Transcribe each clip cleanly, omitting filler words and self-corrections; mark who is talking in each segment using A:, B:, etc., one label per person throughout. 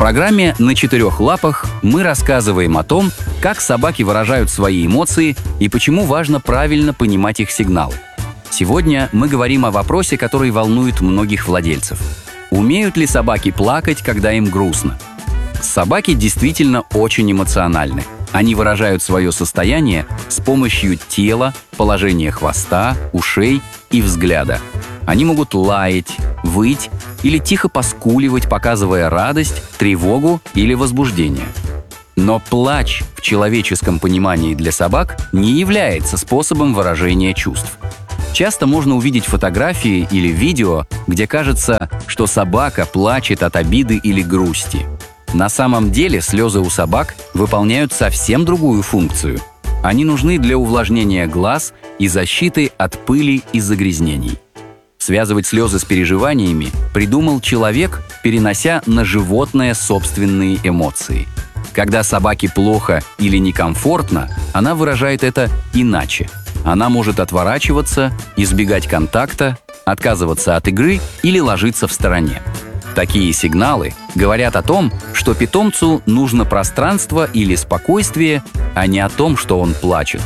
A: программе «На четырех лапах» мы рассказываем о том, как собаки выражают свои эмоции и почему важно правильно понимать их сигналы. Сегодня мы говорим о вопросе, который волнует многих владельцев. Умеют ли собаки плакать, когда им грустно? Собаки действительно очень эмоциональны. Они выражают свое состояние с помощью тела, положения хвоста, ушей и взгляда. Они могут лаять, выть или тихо поскуливать, показывая радость, тревогу или возбуждение. Но плач в человеческом понимании для собак не является способом выражения чувств. Часто можно увидеть фотографии или видео, где кажется, что собака плачет от обиды или грусти. На самом деле слезы у собак выполняют совсем другую функцию. Они нужны для увлажнения глаз и защиты от пыли и загрязнений. Связывать слезы с переживаниями придумал человек, перенося на животное собственные эмоции. Когда собаке плохо или некомфортно, она выражает это иначе. Она может отворачиваться, избегать контакта, отказываться от игры или ложиться в стороне. Такие сигналы говорят о том, что питомцу нужно пространство или спокойствие, а не о том, что он плачет.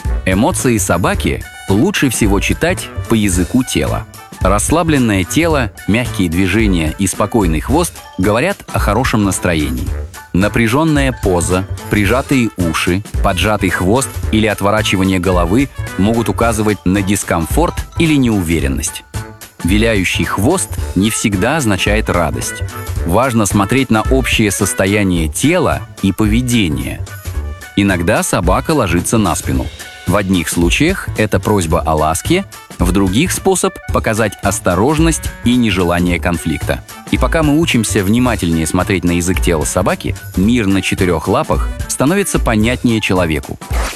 A: Эмоции собаки лучше всего читать по языку тела. Расслабленное тело, мягкие движения и спокойный хвост говорят о хорошем настроении. Напряженная поза, прижатые уши, поджатый хвост или отворачивание головы могут указывать на дискомфорт или неуверенность. Виляющий хвост не всегда означает радость. Важно смотреть на общее состояние тела и поведение. Иногда собака ложится на спину. В одних случаях это просьба о ласке, в других способ показать осторожность и нежелание конфликта. И пока мы учимся внимательнее смотреть на язык тела собаки, мир на четырех лапах становится понятнее человеку.